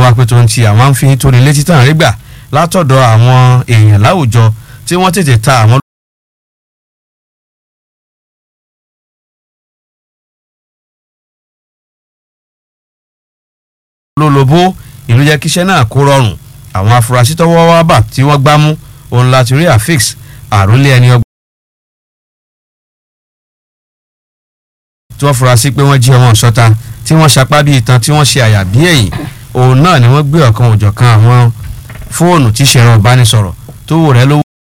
wá pé tó ń ti àwọn ń fi tóni létí tàn rí gbà látọ̀dọ̀ àwọn èèyàn láwùjọ tí wọ́n tètè ta àwọn lólobó ìlú jẹ́ kíṣẹ́ náà kó rọrùn. Àwọn afurasí tọ́wọ́ wá bà tí wọ́n gbámú òun láti rí Afeez àrólé ẹni ọgbọ́n tí wọ́n fura sí pé wọ́n jí ọmọ ìṣọ́ta tí wọ́n sapá bí itan tí wọ́n ṣe àyà bí ẹ̀yìn. Òun náà ni wọ́n gbé ọ̀kan òjọ̀kan àwọn fóònù tí ṣe ẹ̀rọ ìbánisọ̀rọ̀ tó wò rẹ́ lówó